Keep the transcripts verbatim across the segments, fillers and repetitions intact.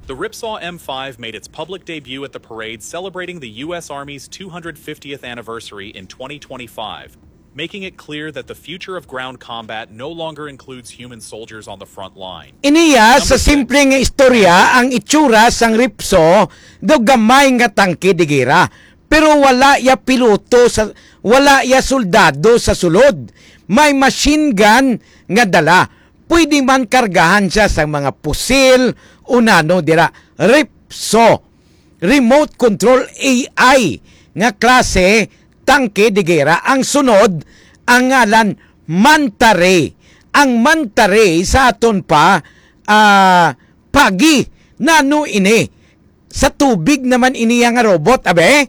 The Ripsaw M five made its public debut at the parade celebrating the U S Army's two hundred fiftieth anniversary in twenty twenty-five, making it clear that the future of ground combat no longer includes human soldiers on the front line. Iniya sa simpleng istorya ang itsura sang Ripsaw do gamay nga tangke di gera, pero wala ya piloto sa wala ya soldado sa sulod. May machine gun nga dala. Pwede man kargahan siya sa mga pusil o nano dira. Ripsaw, remote control A I nga klase tangke de gera. Ang sunod ang ngalan Manta Ray. Ang Manta Ray sa aton pa uh, pagi nano ini sa tubig naman ini nga robot abe.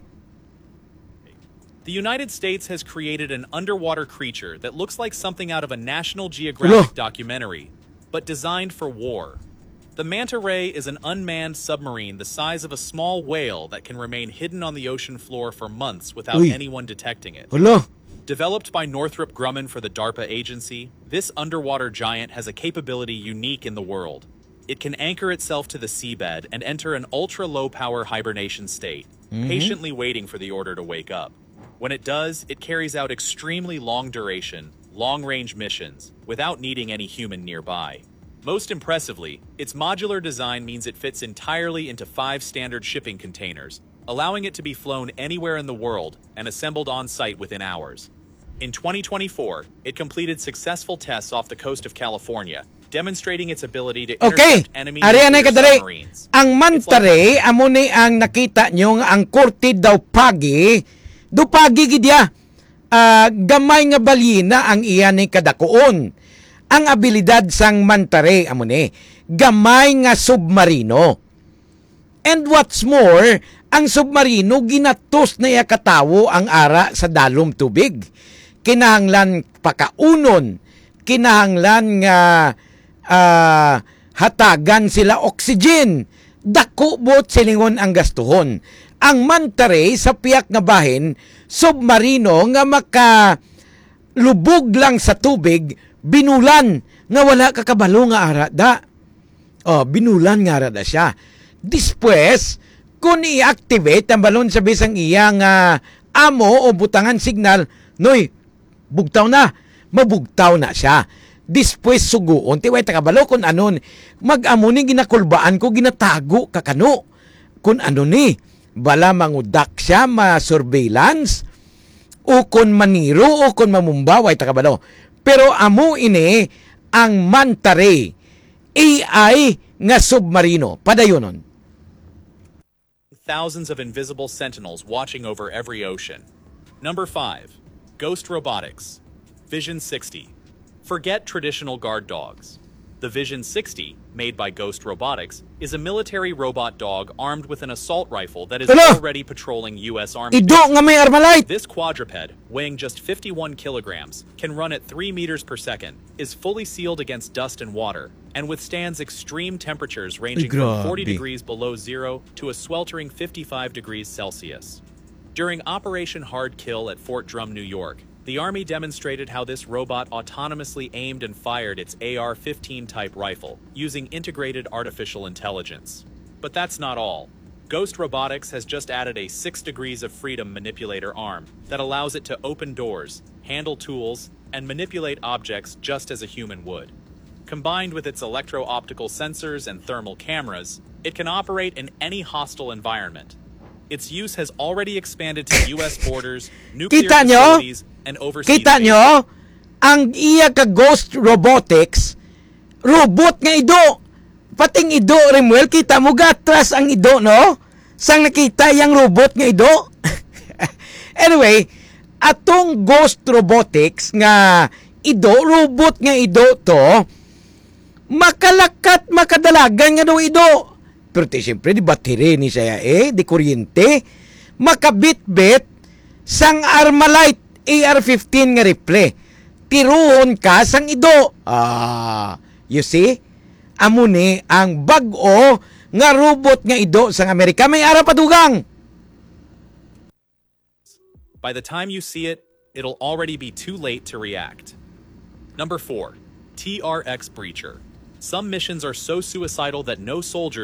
The United States has created an underwater creature that looks like something out of a National Geographic Hello. documentary, but designed for war. The Manta Ray is an unmanned submarine the size of a small whale that can remain hidden on the ocean floor for months without Uy. anyone detecting it. Hello. Developed by Northrop Grumman for the DARPA agency, this underwater giant has a capability unique in the world. It can anchor itself to the seabed and enter an ultra-low-power hibernation state, mm-hmm. patiently waiting for the order to wake up. When it does, it carries out extremely long-duration, long-range missions without needing any human nearby. Most impressively, its modular design means it fits entirely into five standard shipping containers, allowing it to be flown anywhere in the world and assembled on-site within hours. In twenty twenty-four, it completed successful tests off the coast of California, demonstrating its ability to okay. intercept enemy submarines. Ang Manta Ray, amo ni ang nakita nyo ang kurtid daw pagi, do pagi gidya, uh, gamay nga balina ang iyan ni kadakuon. Ang abilidad sang Manta Ray, amo ni, gamay nga submarino. And what's more, ang submarino ginatos na yakatawo ang ara sa dalom tubig. Kinahanglan pakaunon, kinahanglan nga uh, hatagan sila oxygen, dako bot silingon ang gastuhon. Ang Manta Ray sa piyak nga bahin, submarino nga maka lubog lang sa tubig, binulan nga wala kakabalo nga ara da. Oh, binulan nga ara da siya. Dispwes, kung i-activate ang balon sa bisang iya nga amo o butangan signal, noy, bugtaw na, mabugtaw na siya. Dispwes suguon, tiway takabalo kung anon, mag-amo ni ginakulbaan ko, ginatago kakano. Kung ano ni, bala mangudak siya, ma-surveillance, o kung maniro, o kung mamumbaway takabalo. Pero amo ini, ang Manta Ray, A I nga submarino, padayonon. Thousands of invisible sentinels watching over every ocean. Number five. Ghost Robotics. Vision sixty. Forget traditional guard dogs. The Vision sixty, made by Ghost Robotics, is a military robot dog armed with an assault rifle that is Hello? already patrolling U S Army Ido nga may Armalite. This quadruped, weighing just fifty-one kilograms, can run at three meters per second, is fully sealed against dust and water, and withstands extreme temperatures ranging from forty degrees below zero to a sweltering fifty-five degrees Celsius. During Operation Hard Kill at Fort Drum, New York, the Army demonstrated how this robot autonomously aimed and fired its A R fifteen type rifle, using integrated artificial intelligence. But that's not all. Ghost Robotics has just added a six degrees of freedom manipulator arm that allows it to open doors, handle tools, and manipulate objects just as a human would. Combined with its electro-optical sensors and thermal cameras, it can operate in any hostile environment. Its use has already expanded to U S borders, nuclear Kita facilities, and overseas. Kita nyo, ang iya ka Ghost Robotics, robot nga ido. Pating ido, Remuel, kita mo gatras ang ido, no? Sang nakita yung robot nga ido. Anyway, atong Ghost Robotics nga ido, robot nga ido to, makalakat, makadalagan nga daw ido. Pero ti siyempre, di battery ni siya eh, di kuryente. Makabit-bit sang Armalite A R fifteen nga rifle. Tiruhon ka sang ido. Ah, you see? Amo ni ang bag-o nga robot nga ido sang Amerika. May ara padugang. By the time you see it, it'll already be too late to react. Number four. T R X Breacher. Some missions are so suicidal that no soldier